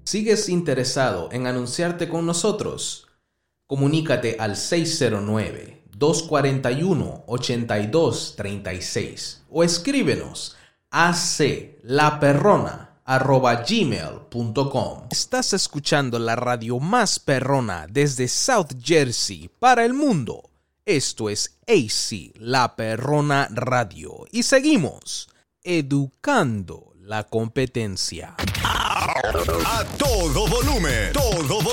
¿Sigues interesado en anunciarte con nosotros? Comunícate al 609-241-8236 o escríbenos a aclaperrona@gmail.com. Estás escuchando la radio más perrona desde South Jersey para el mundo. Esto es AC La Perrona Radio y seguimos educando la competencia. A todo volumen,